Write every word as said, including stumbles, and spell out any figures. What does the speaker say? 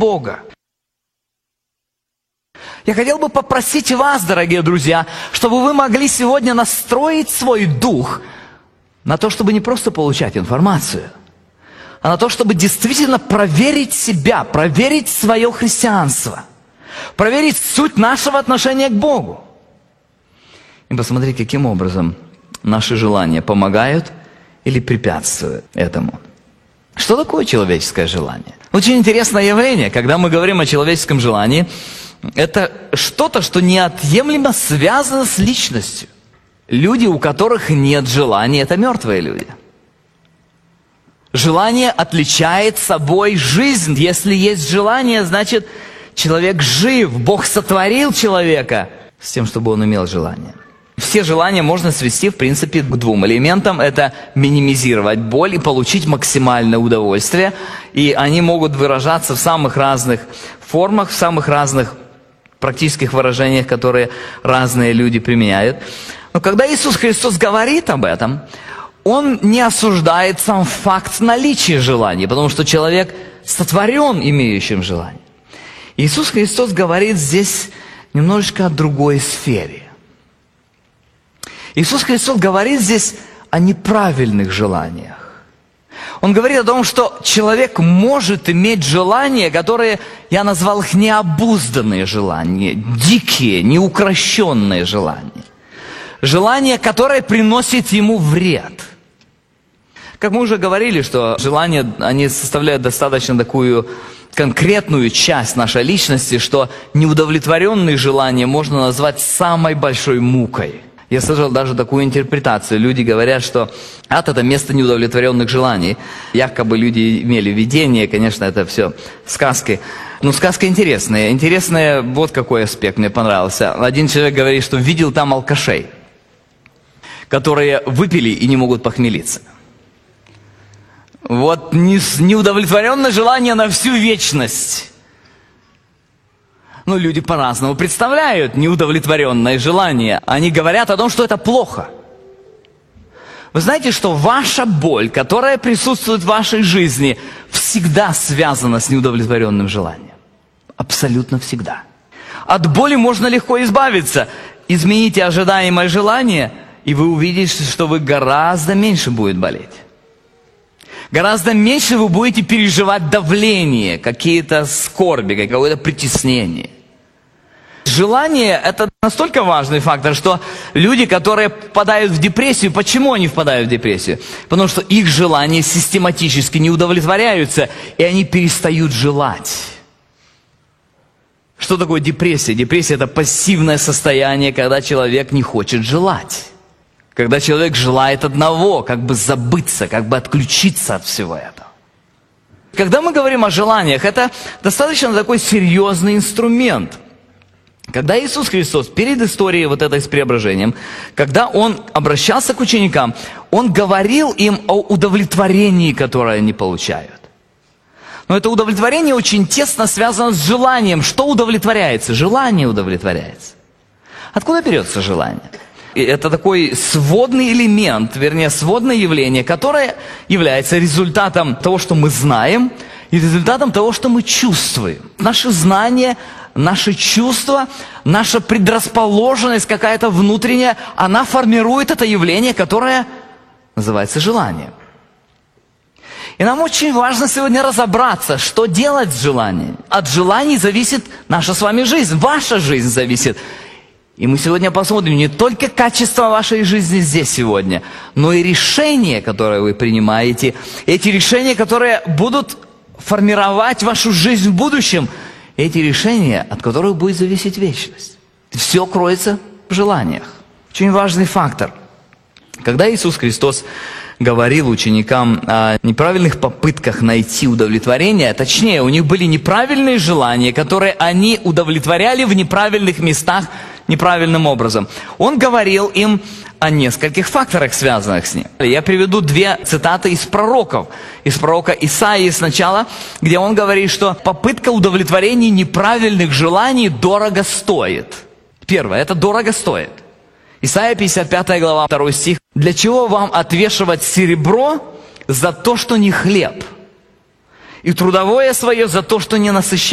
Бога. Я хотел бы попросить вас, дорогие друзья, чтобы вы могли сегодня настроить свой дух на то, чтобы не просто получать информацию, а на то, чтобы действительно проверить себя, проверить свое христианство, проверить суть нашего отношения к Богу. И посмотреть, каким образом наши желания помогают или препятствуют этому. Что такое человеческое желание? Очень интересное явление, когда мы говорим о человеческом желании, это что-то, что неотъемлемо связано с личностью. Люди, у которых нет желания, это мертвые люди. Желание отличает собой жизнь. Если есть желание, значит, человек жив. Бог сотворил человека с тем, чтобы он имел желание. Все желания можно свести, в принципе, к двум элементам. Это минимизировать боль и получить максимальное удовольствие. И они могут выражаться в самых разных формах, в самых разных практических выражениях, которые разные люди применяют. Но когда Иисус Христос говорит об этом, Он не осуждает сам факт наличия желания, потому что человек сотворен имеющим желание. Иисус Христос говорит здесь немножечко о другой сфере. Иисус Христос говорит здесь о неправильных желаниях. Он говорит о том, что человек может иметь желания, которые, я назвал их необузданные желания, дикие, неукрощенные желания. Желания, которые приносят ему вред. Как мы уже говорили, что желания, они составляют достаточно такую конкретную часть нашей личности, что неудовлетворенные желания можно назвать самой большой мукой. Я слышал даже такую интерпретацию. Люди говорят, что ад – это место неудовлетворенных желаний. Якобы люди имели видение, конечно, это все сказки. Но сказка интересная. Интересная, вот какой аспект мне понравился. Один человек говорит, что видел там алкашей, которые выпили и не могут похмелиться. Вот неудовлетворенное желание на всю вечность. Ну, люди по-разному представляют неудовлетворенное желание. Они говорят о том, что это плохо. Вы знаете, что ваша боль, которая присутствует в вашей жизни, всегда связана с неудовлетворенным желанием. Абсолютно всегда. От боли можно легко избавиться. Измените ожидаемое желание, и вы увидите, что вы гораздо меньше будет болеть. Гораздо меньше вы будете переживать давление, какие-то скорби, какое-то притеснение. Желание – это настолько важный фактор, что люди, которые впадают в депрессию, почему они впадают в депрессию? Потому что их желания систематически не удовлетворяются, и они перестают желать. Что такое депрессия? Депрессия – это пассивное состояние, когда человек не хочет желать. Когда человек желает одного, как бы забыться, как бы отключиться от всего этого. Когда мы говорим о желаниях, это достаточно такой серьезный инструмент. Когда Иисус Христос перед историей вот этой с преображением, когда Он обращался к ученикам, Он говорил им о удовлетворении, которое они получают. Но это удовлетворение очень тесно связано с желанием. Что удовлетворяется? Желание удовлетворяется. Откуда берется желание? Это такой сводный элемент, вернее, сводное явление, которое является результатом того, что мы знаем, и результатом того, что мы чувствуем. Наши знания, наши чувства, наша предрасположенность какая-то внутренняя, она формирует это явление, которое называется желанием. И нам очень важно сегодня разобраться, что делать с желанием. От желаний зависит наша с вами жизнь, ваша жизнь зависит. И мы сегодня посмотрим не только качество вашей жизни здесь сегодня, но и решения, которые вы принимаете. Эти решения, которые будут формировать вашу жизнь в будущем. Эти решения, от которых будет зависеть вечность. Все кроется в желаниях. Очень важный фактор. Когда Иисус Христос говорил ученикам о неправильных попытках найти удовлетворение, точнее, у них были неправильные желания, которые они удовлетворяли в неправильных местах, неправильным образом. Он говорил им о нескольких факторах, связанных с ним. Я приведу две цитаты из пророков. Из пророка Исаии сначала, где он говорит, что попытка удовлетворения неправильных желаний дорого стоит. Первое, это дорого стоит. Исайя пятьдесят пятая глава, второй стих. «Для чего вам отвешивать серебро за то, что не хлеб, и трудовое свое за то, что не насыщает?